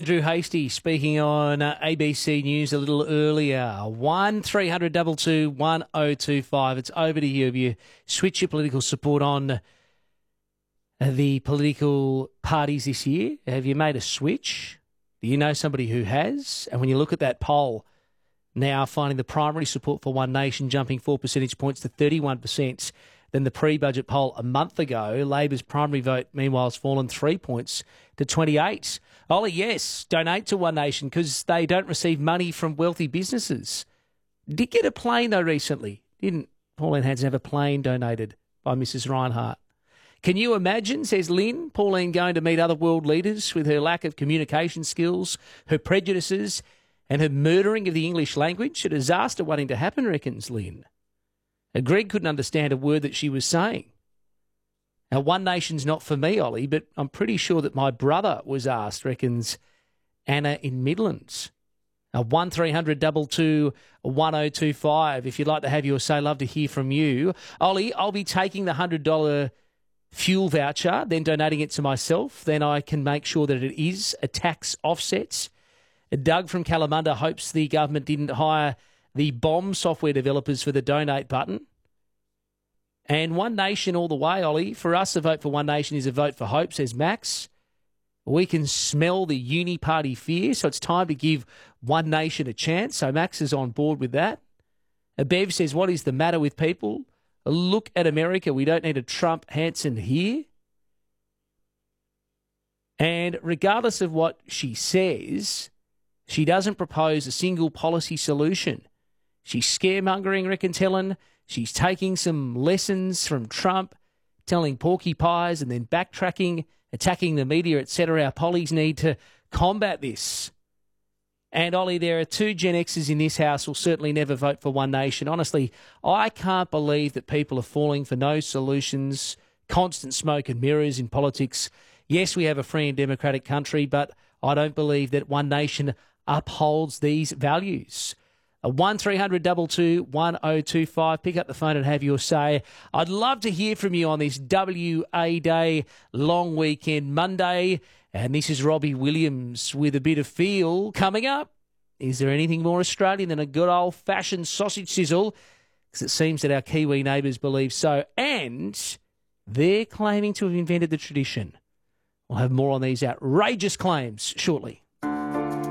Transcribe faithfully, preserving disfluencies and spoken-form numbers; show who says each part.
Speaker 1: Drew Hasty speaking on uh, A B C News a little earlier. one three hundred two two one oh two five. It's over to you. Have you switched your political support on uh, the political parties this year? Have you made a switch? Do you know somebody who has? And when you look at that poll now, finding the primary support for One Nation jumping four percentage points to thirty-one percent than the pre-budget poll a month ago. Labor's primary vote, meanwhile, has fallen three points to twenty-eight. Ollie, yes, donate to One Nation because they don't receive money from wealthy businesses. Did get a plane, though, recently. Didn't Pauline Hanson have a plane donated by Missus Reinhardt? Can you imagine, says Lynn, Pauline going to meet other world leaders with her lack of communication skills, her prejudices, and her murdering of the English language? A disaster waiting to happen, reckons Lynn. And Greg couldn't understand a word that she was saying. Now, One Nation's not for me, Ollie, but I'm pretty sure that my brother was asked, reckons Anna in Midlands. Now, one three hundred two two one oh two five. If you'd like to have your say, love to hear from you. Ollie, I'll be taking the one hundred dollars fuel voucher, then donating it to myself. Then I can make sure that it is a tax offset. Doug from Kalamunda hopes the government didn't hire the bomb software developers for the donate button. And One Nation all the way, Ollie. For us, a vote for One Nation is a vote for hope, says Max. We can smell the uni party fear, so it's time to give One Nation a chance. So Max is on board with that. Bev says, what is the matter with people? Look at America. We don't need a Trump Hanson here. And regardless of what she says, she doesn't propose a single policy solution. She's scaremongering, reckons Helen. She's taking some lessons from Trump, telling porky pies and then backtracking, attacking the media, et cetera. Our pollies need to combat this. And, Ollie, there are two Gen Xers in this house who will certainly never vote for One Nation. Honestly, I can't believe that people are falling for no solutions, constant smoke and mirrors in politics. Yes, we have a free and democratic country, but I don't believe that One Nation upholds these values. A one three hundred two two one oh two five. Pick up the phone and have your say. I'd love to hear from you on this W A Day long weekend Monday. And this is Robbie Williams with a bit of feel coming up. Is there anything more Australian than a good old-fashioned sausage sizzle? Because it seems that our Kiwi neighbours believe so. And they're claiming to have invented the tradition. We'll have more on these outrageous claims shortly.